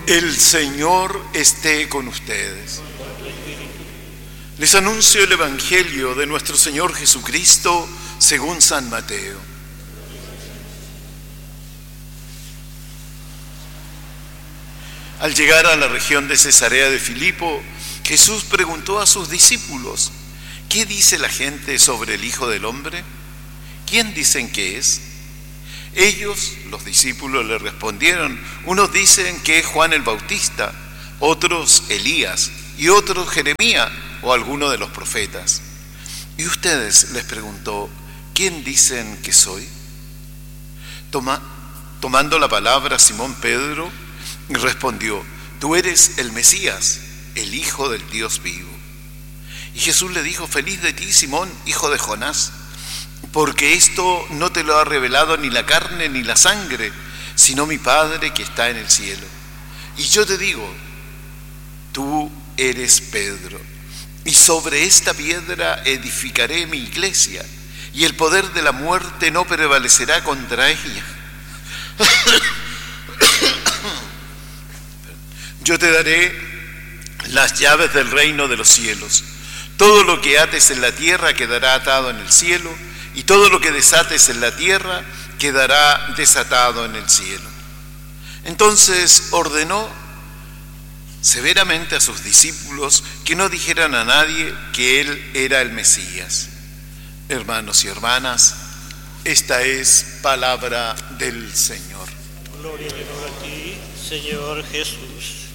El Señor esté con ustedes. Les anuncio el Evangelio de nuestro Señor Jesucristo según San Mateo. Al llegar a la región de Cesarea de Filipo, Jesús preguntó a sus discípulos: ¿qué dice la gente sobre el Hijo del Hombre? ¿Quién dicen que es? Ellos, los discípulos, le respondieron: unos dicen que es Juan el Bautista, otros Elías, y otros Jeremías o alguno de los profetas. ¿Y ustedes?, les preguntó, ¿quién dicen que soy? Tomando la palabra, Simón Pedro respondió: tú eres el Mesías, el Hijo del Dios vivo. Y Jesús le dijo: feliz de ti, Simón, hijo de Jonás, porque esto no te lo ha revelado ni la carne ni la sangre, sino mi Padre que está en el cielo. Y yo te digo, tú eres Pedro, y sobre esta piedra edificaré mi iglesia, y el poder de la muerte no prevalecerá contra ella. Yo te daré las llaves del reino de los cielos. Todo lo que ates en la tierra quedará atado en el cielo, y todo lo que desates en la tierra quedará desatado en el cielo. Entonces ordenó severamente a sus discípulos que no dijeran a nadie que él era el Mesías. Hermanos y hermanas, esta es palabra del Señor. Gloria y honor a ti, Señor Jesús.